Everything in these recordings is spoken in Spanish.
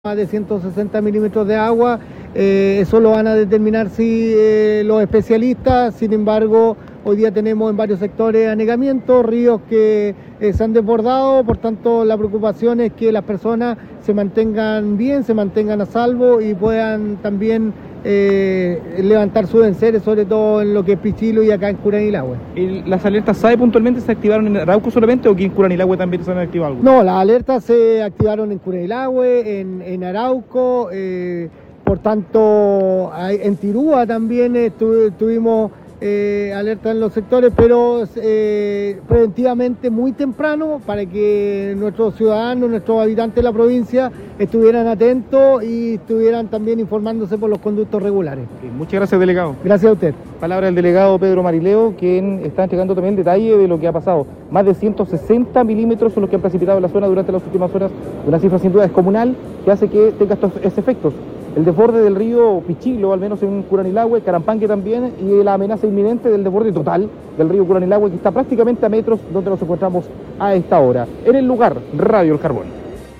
más de 160 milímetros de agua. Eso lo van a determinar los especialistas. Sin embargo, hoy día tenemos en varios sectores anegamientos, ríos que se han desbordado. Por tanto, la preocupación es que las personas se mantengan bien, se mantengan a salvo y puedan también levantar sus enseres, sobre todo en lo que es Pichilo y acá en Curanilahue. ¿Las alertas SAE puntualmente se activaron en Arauco solamente o que en Curanilahue también se han activado algo? No, las alertas se activaron en Curanilahue, en Arauco, por tanto en Tirúa también tuvimos alerta en los sectores, pero preventivamente muy temprano para que nuestros ciudadanos, nuestros habitantes de la provincia estuvieran atentos y estuvieran también informándose por los conductos regulares. Muchas gracias, delegado. Gracias a usted. Palabra del delegado Pedro Marileo, quien está entregando también detalle de lo que ha pasado. Más de 160 milímetros son los que han precipitado en la zona durante las últimas horas, una cifra sin duda descomunal que hace que tenga estos efectos. El desborde del río Pichilo, al menos en Curanilahue, Carampangue también, y la amenaza inminente del desborde total del río Curanilahue, que está prácticamente a metros donde nos encontramos a esta hora. En el lugar, Radio El Carbón.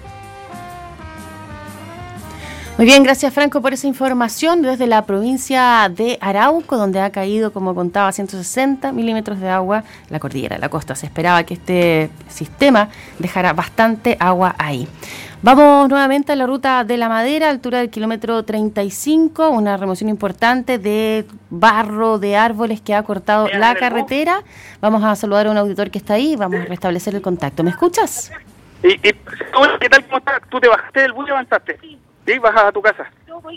Muy bien, gracias Franco por esa información desde la provincia de Arauco, donde ha caído, como contaba, 160 milímetros de agua la cordillera de la costa. Se esperaba que este sistema dejara bastante agua ahí. Vamos nuevamente a la ruta de la Madera, altura del kilómetro 35, una remoción importante de barro, de árboles que ha cortado la carretera. Vamos a saludar a un auditor que está ahí, vamos a restablecer el contacto. ¿Me escuchas? ¿Qué tal? ¿Cómo estás? ¿Tú te bajaste del bus y avanzaste? Sí, bajas a tu casa.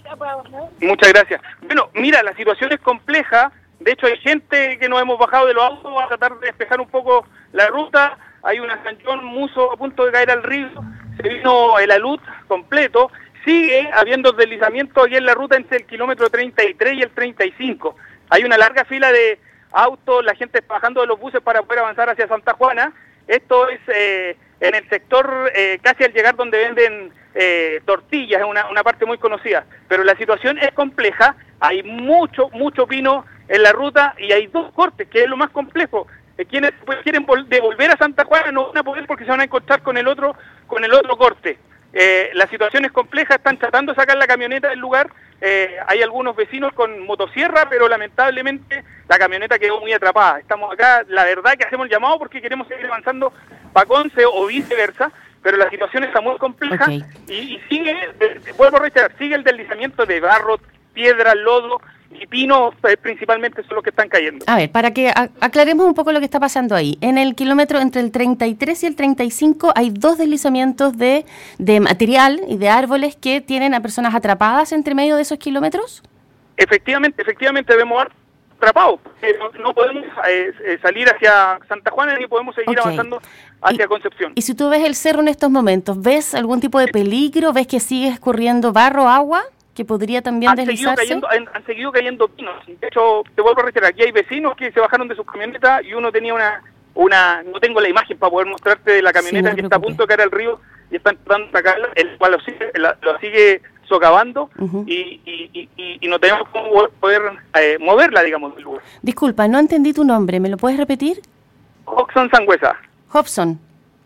Muchas gracias. Bueno, mira, la situación es compleja. De hecho, hay gente que nos hemos bajado de los autos a tratar de despejar un poco la ruta. Hay una Sanchón Muso a punto de caer al río. Se vino el alud completo. Sigue habiendo deslizamientos aquí en la ruta entre el kilómetro 33 y el 35. Hay una larga fila de autos, la gente está bajando de los buses para poder avanzar hacia Santa Juana. Esto es en el sector casi al llegar donde venden tortillas, es una parte muy conocida. Pero la situación es compleja, hay mucho pino en la ruta y hay dos cortes, que es lo más complejo. Quienes quieren devolver a Santa Juana no van a poder porque se van a encontrar con el otro corte. La situación es compleja, están tratando de sacar la camioneta del lugar. Hay algunos vecinos con motosierra, pero lamentablemente la camioneta quedó muy atrapada. Estamos acá, la verdad que hacemos el llamado porque queremos seguir avanzando para Conce o viceversa, pero la situación está muy compleja. Okay. y sigue, vuelvo a reiterar, sigue el deslizamiento de barro, piedra, lodo y pino, principalmente son los que están cayendo. A ver, para que aclaremos un poco lo que está pasando ahí. En el kilómetro entre el 33 y el 35 hay dos deslizamientos de material y de árboles que tienen a personas atrapadas entre medio de esos kilómetros. Efectivamente vemos atrapados. No podemos salir hacia Santa Juana ni podemos seguir avanzando hacia Concepción. Y si tú ves el cerro en estos momentos, ¿ves algún tipo de peligro? ¿Ves que sigue escurriendo barro, agua? Que podría también deslizarse. Han seguido cayendo pinos. De hecho, te vuelvo a reiterar, aquí hay vecinos que se bajaron de sus camionetas y uno tenía no tengo la imagen para poder mostrarte de la camioneta que está a punto de caer al río y están tratando de sacarla, el cual lo sigue socavando. Uh-huh. y no tenemos cómo poder moverla, digamos, del lugar. Disculpa, no entendí tu nombre, ¿me lo puedes repetir? Hobson Sangüesa. Hobson.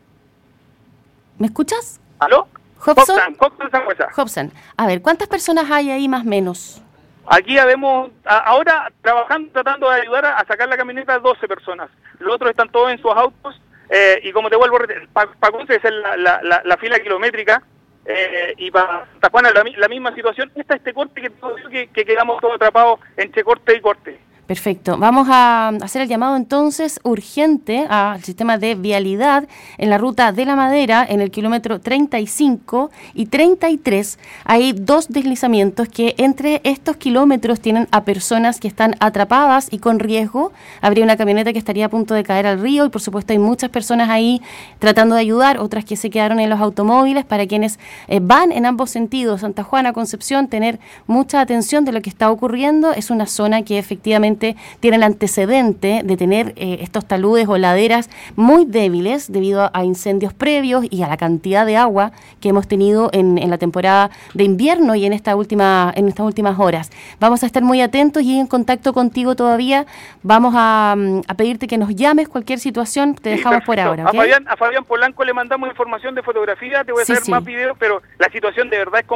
¿Me escuchas? ¿Aló? Hobson Sangüesa. Hobson. A ver, ¿cuántas personas hay ahí más o menos? Aquí habemos, ahora trabajando, tratando de ayudar a sacar la camioneta 12 personas. Los otros están todos en sus autos y como te vuelvo a repetir, para Conce es la fila kilométrica y para Santa Juana la misma situación. Este corte que quedamos todos atrapados entre corte y corte. Perfecto. Vamos a hacer el llamado entonces urgente al sistema de vialidad en la ruta de la Madera, en el kilómetro 35 y 33. Hay dos deslizamientos que entre estos kilómetros tienen a personas que están atrapadas y con riesgo. Habría una camioneta que estaría a punto de caer al río y por supuesto hay muchas personas ahí tratando de ayudar, otras que se quedaron en los automóviles. Para quienes van en ambos sentidos, Santa Juana, Concepción, tener mucha atención de lo que está ocurriendo. Es una zona que efectivamente tiene el antecedente de tener estos taludes o laderas muy débiles debido a incendios previos y a la cantidad de agua que hemos tenido en la temporada de invierno y en estas últimas horas. Vamos a estar muy atentos y en contacto contigo todavía. Vamos a pedirte que nos llames cualquier situación, te dejamos por ahora. ¿Okay? A Fabián Polanco le mandamos información de fotografía, te voy a hacer más videos, pero la situación de verdad es